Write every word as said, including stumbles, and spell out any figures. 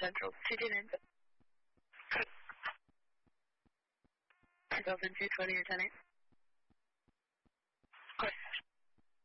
Central, C G nine. Dolphin two twenty or ten eight.